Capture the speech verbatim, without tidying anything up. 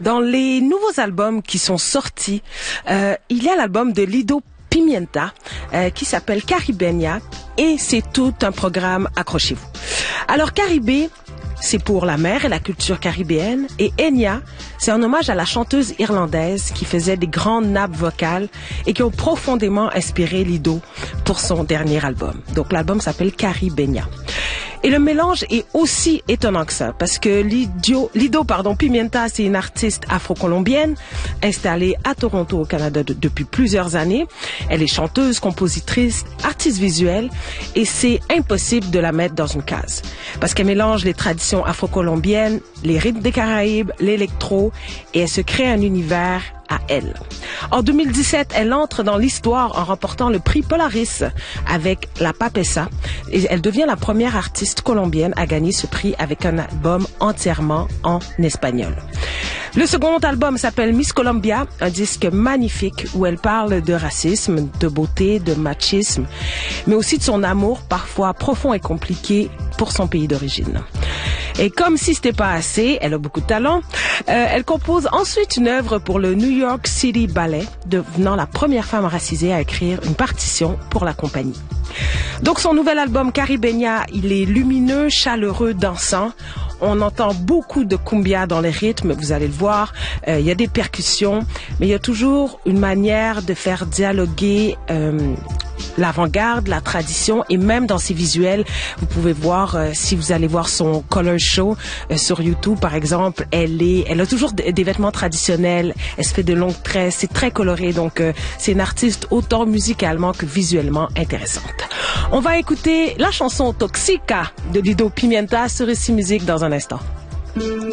Dans les nouveaux albums qui sont sortis, euh, il y a l'album de Lido Pimienta euh, qui s'appelle Caribeña et c'est tout un programme, accrochez-vous. Alors Caribe, c'est pour la mer et la culture caribéenne, et Enya, c'est un hommage à la chanteuse irlandaise qui faisait des grandes nappes vocales et qui ont profondément inspiré Lido pour son dernier album. Donc l'album s'appelle Caribeña. Et le mélange est aussi étonnant que ça, parce que Lido, Lido pardon, Pimienta, c'est une artiste afro-colombienne installée à Toronto, au Canada, de, depuis plusieurs années. Elle est chanteuse, compositrice, artiste visuelle, et c'est impossible de la mettre dans une case, parce qu'elle mélange les traditions afro-colombiennes, les rythmes des Caraïbes, l'électro, et elle se crée un univers à elle. En deux mille dix-sept, elle entre dans l'histoire en remportant le prix Polaris avec La Papessa et elle devient la première artiste colombienne à gagner ce prix avec un album entièrement en espagnol. Le second album s'appelle Miss Colombia, un disque magnifique où elle parle de racisme, de beauté, de machisme, mais aussi de son amour parfois profond et compliqué pour son pays d'origine. Et comme si c'était pas assez, elle a beaucoup de talent, euh, elle compose ensuite une œuvre pour le New York City Ballet, devenant la première femme racisée à écrire une partition pour la compagnie. Donc son nouvel album Caribeña, il est lumineux, chaleureux, dansant. On entend beaucoup de cumbia dans les rythmes, vous allez le voir. Euh, il y a des percussions, mais il y a toujours une manière de faire dialoguer euh, l'avant-garde, la tradition, et même dans ses visuels, vous pouvez voir, euh, si vous allez voir son color show euh, sur YouTube, par exemple, elle est, elle a toujours des, des vêtements traditionnels, elle se fait de longues tresses, c'est très coloré, donc euh, c'est une artiste autant musicalement que visuellement intéressante. On va écouter la chanson Toxica de Lido Pimienta sur Ici Musique dans un instant.